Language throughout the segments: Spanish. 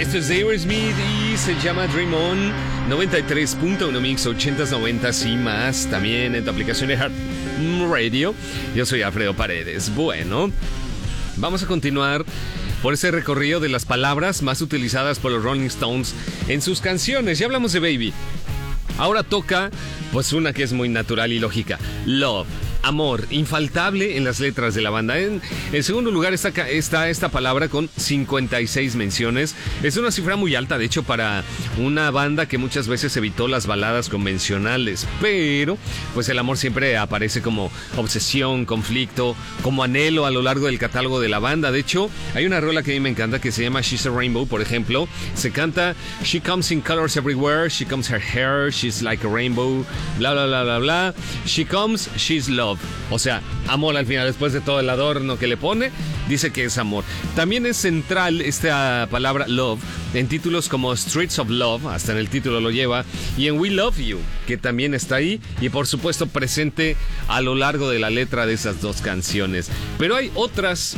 Esto es Aerosmith y se llama Dream On. 93.1 Mix, 80s, 90s y más. También en tu aplicación de Heart Radio. Yo soy Alfredo Paredes. Bueno, vamos a continuar por ese recorrido de las palabras más utilizadas por los Rolling Stones en sus canciones. Ya hablamos de Baby. Ahora toca, pues, una que es muy natural y lógica. Love. Amor, infaltable en las letras de la banda. En segundo lugar está esta palabra con 56 menciones. Es una cifra muy alta, de hecho, para una banda que muchas veces evitó las baladas convencionales. Pero, pues el amor siempre aparece como obsesión, conflicto, como anhelo a lo largo del catálogo de la banda. De hecho, hay una rola que a mí me encanta que se llama She's a Rainbow, por ejemplo. Se canta She comes in colors everywhere, she comes her hair, she's like a rainbow, bla, bla, bla, bla, bla. She comes, she's love. O sea, amor al final, después de todo el adorno que le pone, dice que es amor. También es central esta palabra love en títulos como Streets of Love, hasta en el título lo lleva, y en We Love You, que también está ahí, y por supuesto presente a lo largo de la letra de esas dos canciones. Pero hay otras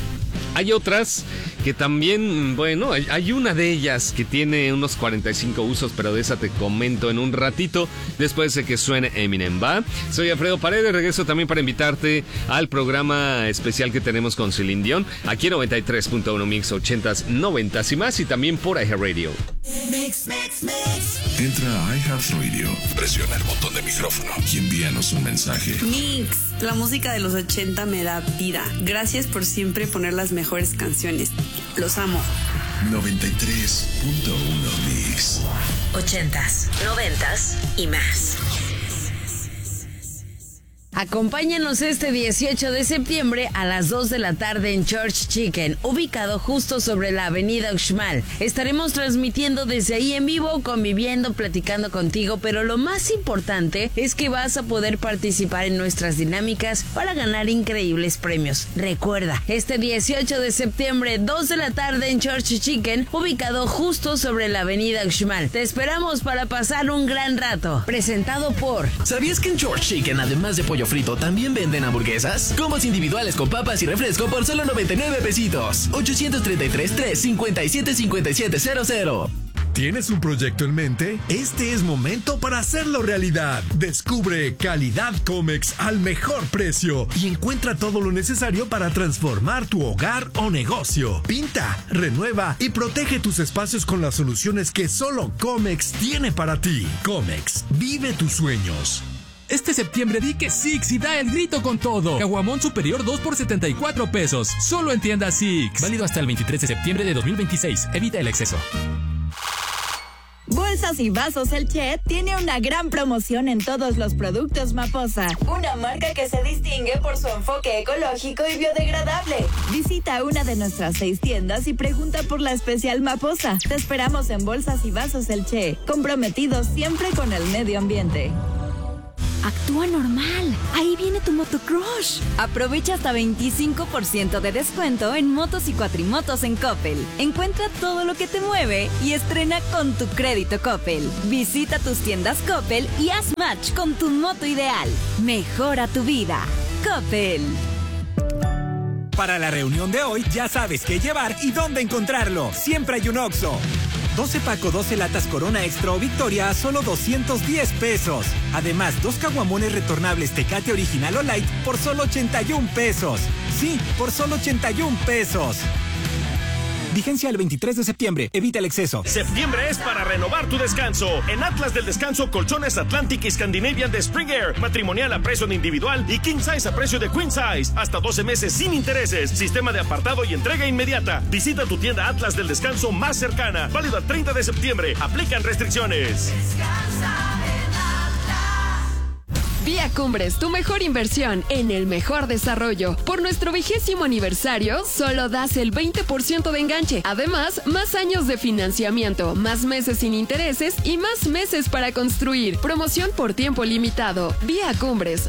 que también, bueno, hay una de ellas que tiene unos 45 usos, pero de esa te comento en un ratito, después de que suene Eminem, ¿va? Soy Alfredo Paredes, regreso también para invitarte al programa especial que tenemos con Celine Dion, aquí en 93.1 Mix, 80s, 90s y más, y también por iHeartRadio. Mix. Entra a iHeartRadio, presiona el botón de micrófono y envíanos un mensaje. Mix, la música de los 80 me da vida. Gracias por siempre poner las mejores canciones. Los amo. 93.1 Mix. 80s, 90s y más. Acompáñanos este 18 de septiembre a las 2 de la tarde en Church Chicken, ubicado justo sobre la avenida Uxmal. Estaremos transmitiendo desde ahí en vivo, conviviendo, platicando contigo, pero lo más importante es que vas a poder participar en nuestras dinámicas para ganar increíbles premios. Recuerda, este 18 de septiembre, 2 de la tarde en Church Chicken, ubicado justo sobre la avenida Uxmal. Te esperamos para pasar un gran rato. Presentado por... ¿Sabías que en Church Chicken, además de pollo frito, también venden hamburguesas? Combos individuales con papas y refresco por solo 99 pesitos. 833-357-5700. ¿Tienes un proyecto en mente? Este es momento para hacerlo realidad. Descubre calidad Comex al mejor precio y encuentra todo lo necesario para transformar tu hogar o negocio. Pinta, renueva y protege tus espacios con las soluciones que solo Comex tiene para ti. Comex, vive tus sueños. Este septiembre di que Six y da el grito con todo. Caguamón superior 2 por 74 pesos. Solo en tienda Six. Válido hasta el 23 de septiembre de 2026. Evita el exceso. Bolsas y Vasos El Che tiene una gran promoción en todos los productos Maposa, una marca que se distingue por su enfoque ecológico y biodegradable. Visita una de nuestras 6 tiendas y pregunta por la especial Maposa. Te esperamos en Bolsas y Vasos El Che, comprometidos siempre con el medio ambiente. Actúa normal. Ahí viene tu motocrush. Aprovecha hasta 25% de descuento en motos y cuatrimotos en Coppel. Encuentra todo lo que te mueve y estrena con tu crédito Coppel. Visita tus tiendas Coppel y haz match con tu moto ideal. Mejora tu vida. Coppel. Para la reunión de hoy ya sabes qué llevar y dónde encontrarlo. Siempre hay un Oxxo. 12 Paco, 12 latas Corona Extra o Victoria a solo 210 pesos. Además, 2 caguamones retornables Tecate Original o Light por solo 81 pesos. Sí, por solo 81 pesos. Vigencia el 23 de septiembre. Evita el exceso. Septiembre es para renovar tu descanso. En Atlas del Descanso, colchones Atlantic y Scandinavian de Spring Air. Matrimonial a precio de individual y King Size a precio de Queen Size. Hasta 12 meses sin intereses. Sistema de apartado y entrega inmediata. Visita tu tienda Atlas del Descanso más cercana. Válido al 30 de septiembre. Aplican restricciones. Descansa. Vía Cumbres, tu mejor inversión en el mejor desarrollo. Por nuestro 20º aniversario, solo das el 20% de enganche. Además, más años de financiamiento, más meses sin intereses y más meses para construir. Promoción por tiempo limitado. Vía Cumbres,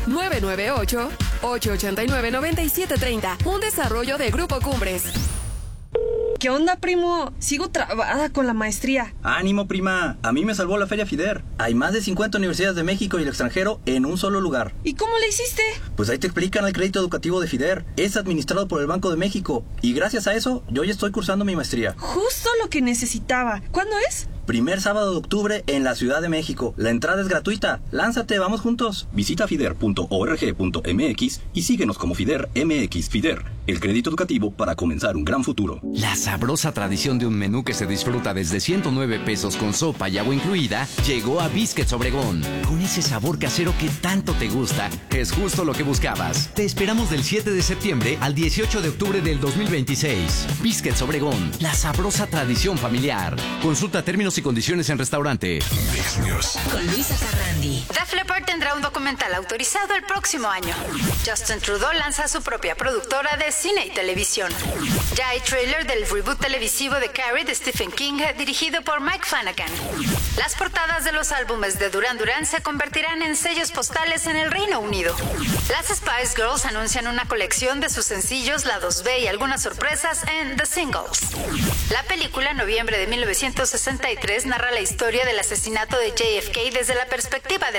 998-889-9730. Un desarrollo de Grupo Cumbres. ¿Qué onda, primo? Sigo trabada con la maestría. ¡Ánimo, prima! A mí me salvó la Feria FIDER. Hay más de 50 universidades de México y el extranjero en un solo lugar. ¿Y cómo le hiciste? Pues ahí te explican el crédito educativo de FIDER. Es administrado por el Banco de México. Y gracias a eso, yo ya estoy cursando mi maestría. Justo lo que necesitaba. ¿Cuándo es? Primer sábado de octubre en la Ciudad de México. La entrada es gratuita. Lánzate, vamos juntos. Visita fider.org.mx y síguenos como FIDER MX. FIDER, el crédito educativo para comenzar un gran futuro. La sabrosa tradición de un menú que se disfruta desde 109 pesos con sopa y agua incluida llegó a Biscuits Obregón. Con ese sabor casero que tanto te gusta, es justo lo que buscabas. Te esperamos del 7 de septiembre al 18 de octubre del 2026. Biscuits Obregón, la sabrosa tradición familiar. Consulta términos y condiciones en restaurante. Con Luisa Carrandi. Def Leppard tendrá un documental autorizado el próximo año. Justin Trudeau lanza su propia productora de cine y televisión. Ya hay trailer del reboot televisivo de Carrie de Stephen King, dirigido por Mike Flanagan. Las portadas de los álbumes de Duran Duran se convertirán en sellos postales en el Reino Unido. Las Spice Girls anuncian una colección de sus sencillos lados B y algunas sorpresas en The Singles. La película, noviembre de 1963, narra la historia del asesinato de JFK desde la perspectiva de